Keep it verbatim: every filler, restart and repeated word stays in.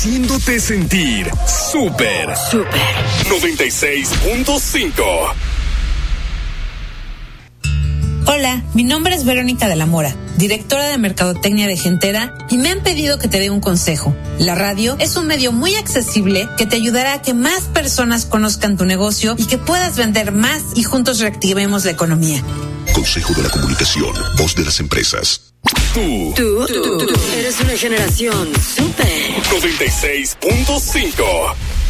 Haciéndote sentir súper. Súper. noventa y seis punto cinco. Hola, mi nombre es Verónica de la Mora, directora de Mercadotecnia de Gentera, y me han pedido que te dé un consejo. La radio es un medio muy accesible que te ayudará a que más personas conozcan tu negocio y que puedas vender más y juntos reactivemos la economía. Consejo de la Comunicación, voz de las empresas. Tú, tú, tú, tú, tú eres una generación súper. noventa y seis punto cinco.